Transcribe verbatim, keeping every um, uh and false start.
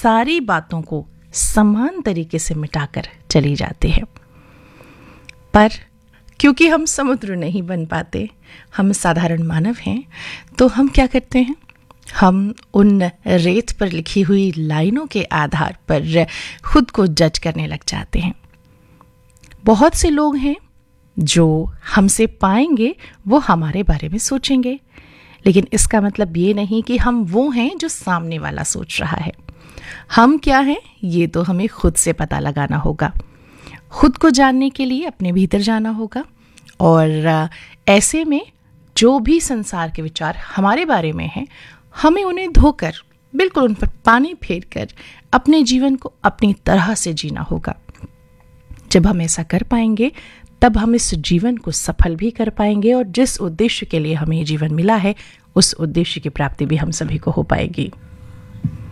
सारी बातों को समान तरीके से मिटाकर चली जाती है। पर क्योंकि हम समुद्र नहीं बन पाते, हम साधारण मानव हैं, तो हम क्या करते हैं, हम उन रेत पर लिखी हुई लाइनों के आधार पर खुद को जज करने लग जाते हैं। बहुत से लोग हैं जो हमसे पाएंगे वो हमारे बारे में सोचेंगे, लेकिन इसका मतलब ये नहीं कि हम वो हैं जो सामने वाला सोच रहा है। हम क्या हैं ये तो हमें खुद से पता लगाना होगा। खुद को जानने के लिए अपने भीतर जाना होगा, और ऐसे में जो भी संसार के विचार हमारे बारे में हैं, हमें उन्हें धोकर, बिल्कुल उन पर पानी फेर कर अपने जीवन को अपनी तरह से जीना होगा। जब हम ऐसा कर पाएंगे तब हम इस जीवन को सफल भी कर पाएंगे, और जिस उद्देश्य के लिए हमें ये जीवन मिला है उस उद्देश्य की प्राप्ति भी हम सभी को हो पाएगी।